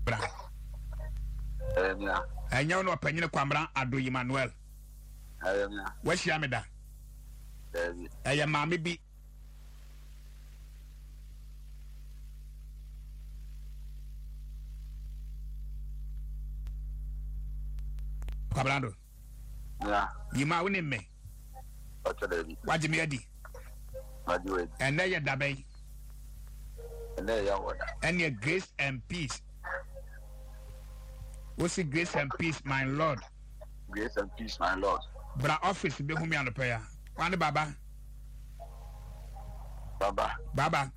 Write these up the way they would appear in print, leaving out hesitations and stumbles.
bra enya no panyine kwamra ado Emmanuel wahia me da eya maame bi kwabrando yima woni me wajime adi ene ye dabai ene ya woda ene grace and peace. What's the grace and peace, my Lord? Grace and peace, my Lord. Bra office be humi on prayer. One baba. Baba.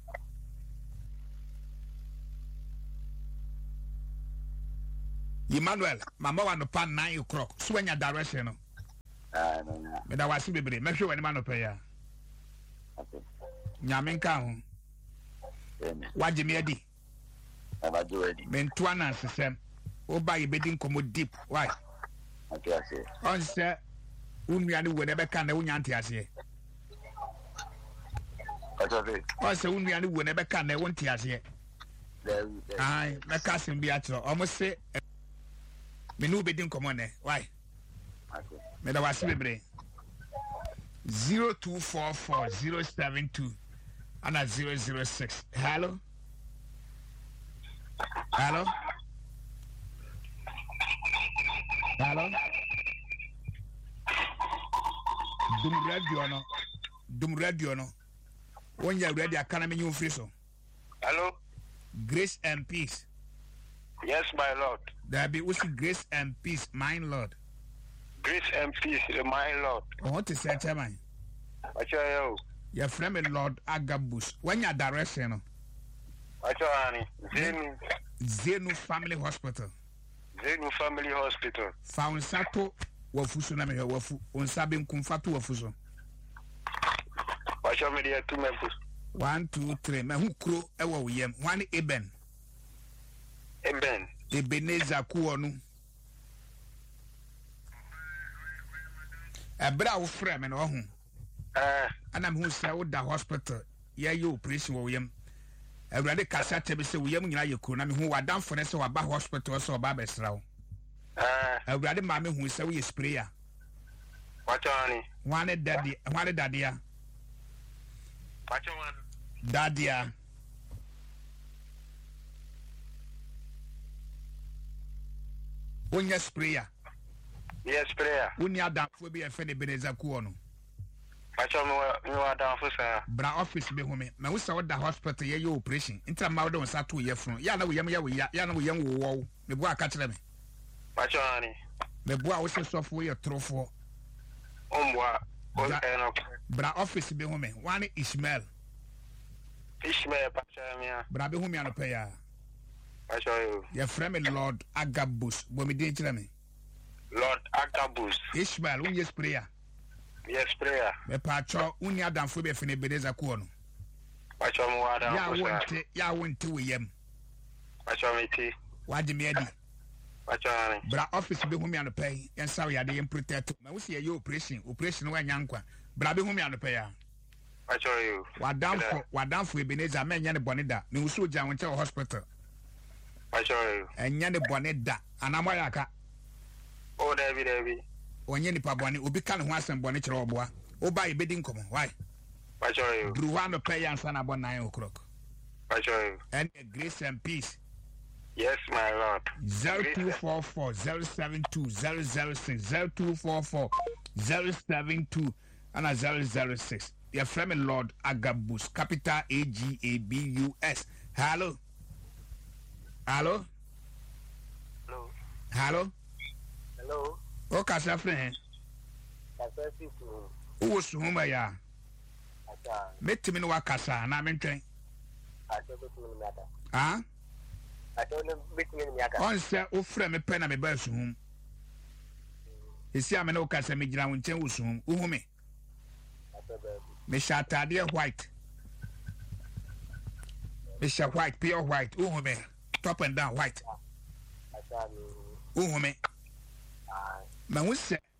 Emmanuel, mama wa no pan 9 o'clock. So when your direction no. No. Me da wasi bebre. Make sure when man no prayer. Okay. Nyame nka ho. Amen. Waje me adi. Waje adi. Me ntoa na sesem. Oba ye bedin komo deep. Why? Okay, I see. On say unua ni wo na be kan na unya nte ase. Okay. On say unua ni wo na be kan na wo nte ase. Ai, me ka sim bi atro. Omo se me no bedin komo ne. Why? Okay. Me da wasi bebre. 0244072 and 006. Hello? Hello? Hello? Dum radio no. When you ready, I can't mean free so. Hello? Grace and peace. Yes, my Lord. There be also grace and peace, my Lord. Grace and peace, my Lord. What is that, man? Achayo. Your friend Lord Agabus. When your direction? Achani. Zenu Family Hospital. Zenu Family Hospital. Found Sato wafuso na me wafu. Onsabe nkumfato wafuso. Wacha me dia 2 members. 1 2 3. Me hu kro ewo yem. One Eben. Ebenezer Kuonu. Ebra wo frɛ me no ho. Ana me hu sɛ wo da hospital. Ye operation wo yem. Awurade kasa tebe sɛ wo yem nyina ye kro na me hu wadamfo ne sɛ waba hospital sɛ oba besra wo. Awurade ma me hu sɛ wo ye sprayer. Wachani. Wane dadia. Wachani. Dadia. Onya sprayer. Yes, sprayer. Unya damfo bi efe ne Beneza Kuono. Wachani me wa damfo sa. Bra office be home. Me wo sa wo da hospital ye operation. Intra ma wo don sa to ye funu. Ya na wo yem ya na wo yem wo. Me bo aka kire me. Wachani. Me bo a wo se sofo ye trofo. Ombwa. Bra office be home. One Ishmael Pachamia. Bra be home anope ya. Achayo. Your friend Lord Agabus. Bo me dey kire me. Lord Agabus. Ishmael unye sprayer. Yes, sprayer. Me pa cho unya damfo be efe ne Beneza Kuono. Wachani wa damfo sa. Ya wonte wo yem. Wachani ti. Waje me adi. Wachani. Bra office be home anope. Yen saw ya de protect. Me wo se ye operation wa nyankwa. Bra be home anope ya. Achayo. Wadamfo Ebenezer me nya ne bone da. Me usu oja wonte hospital. Achayo. Enya ne bone da. Anamo yaka. Oh, David. Onye nipa bone obi ka ne ho asem bone kire oboa. Oba e bedi nkomo. Why? Achayo. Bruwa no pay ansa na bo 9 o'clock. Achayo. And grace and peace. Yes, my Lord. 0244 072 006 0244 072 and 006. Your friend Lord Agabus, capital Agabus. Hello. Hello. O kasa friend. O suma ya. Metimi no wakasa na mentwen. Ah? On se o frɛ me pɛ na me ba suhum. Esi ame na o kasa me gyina wo nkyɛn wo suhum. Wo hu me. Me shatade white. Me sha white, pure white. Wo hu me. Top and down white. Wo hu me. Ma wo se